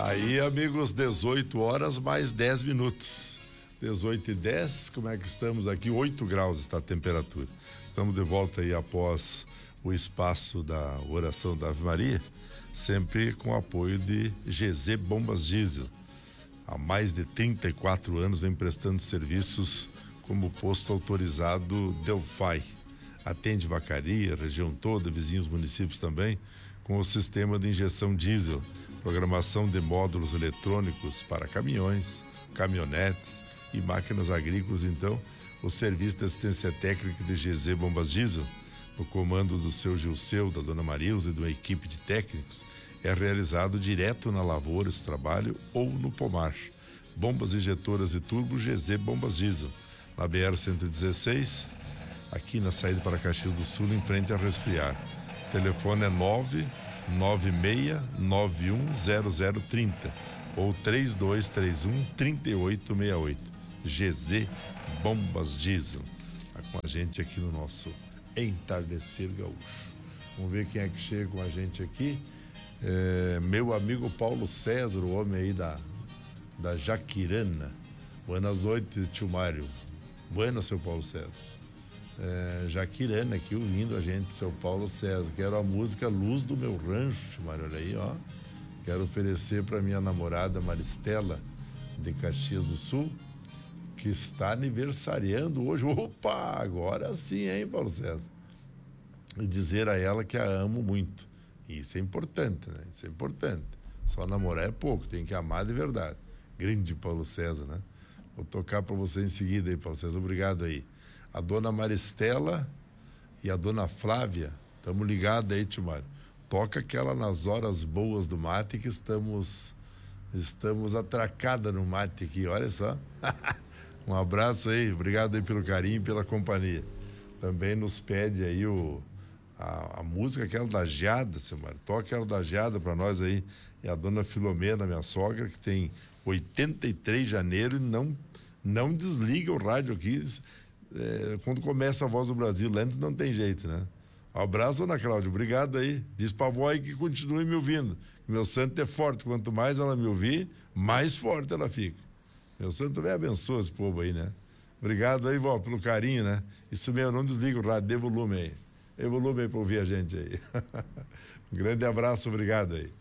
Aí, amigos, 18 horas mais 10 minutos. 18h10, como é que estamos aqui? 8 graus está a temperatura. Estamos de volta aí após o espaço da oração da Ave Maria, sempre com apoio de GZ Bombas Diesel. Há mais de 34 anos vem prestando serviços como posto autorizado Delphi. Atende Vacaria, região toda, vizinhos municípios também, com o sistema de injeção diesel, programação de módulos eletrônicos para caminhões, caminhonetes e máquinas agrícolas. Então, o serviço de assistência técnica de GZ Bombas Diesel, no comando do seu Gilceu, da dona Marilza e de uma equipe de técnicos, é realizado direto na lavoura, esse trabalho, ou no pomar. Bombas injetoras e turbo GZ Bombas Diesel, na BR-116, aqui na saída para Caxias do Sul, em frente a Resfriar. O telefone é 996910030 ou 3231-3868. GZ Bombas Diesel. Está com a gente aqui no nosso Entardecer Gaúcho. Vamos ver quem é que chega com a gente aqui. Meu amigo Paulo César, o homem aí da Jaquirana. Buenas noites, tio Mário. Buenas, seu Paulo César. Jaquirana aqui ouvindo a gente, seu Paulo César. Quero a música Luz do Meu Rancho, tio Mário, olha aí, ó. Quero oferecer para minha namorada Maristela, de Caxias do Sul, que está aniversariando hoje. Opa, agora sim, hein, Paulo César? E dizer a ela que a amo muito. Isso é importante, né? Isso é importante. Só namorar é pouco, tem que amar de verdade. Grande Paulo César, né? Vou tocar para você em seguida aí, Paulo César. Obrigado aí. A dona Maristela e a dona Flávia, estamos ligados aí, tio Mário. Toca aquela Nas Horas Boas do Mate, que estamos atracada no mate aqui, olha só. Um abraço aí, obrigado aí pelo carinho e pela companhia. Também nos pede aí a música, aquela da Geada, seu Mário. Toca aquela da Geada pra nós aí. E a dona Filomena, minha sogra, que tem 83 de janeiro e não desliga o rádio aqui. Quando começa a Voz do Brasil, antes não tem jeito, né? Um abraço, dona Cláudia, obrigado aí. Diz pra avó aí que continue me ouvindo. Meu santo é forte, quanto mais ela me ouvir, mais forte ela fica. Meu santo também abençoa esse povo aí, né? Obrigado aí, vó, pelo carinho, né? Isso mesmo, não desliga o rádio, dê volume aí. Dê volume aí pra ouvir a gente aí. Um grande abraço, obrigado aí.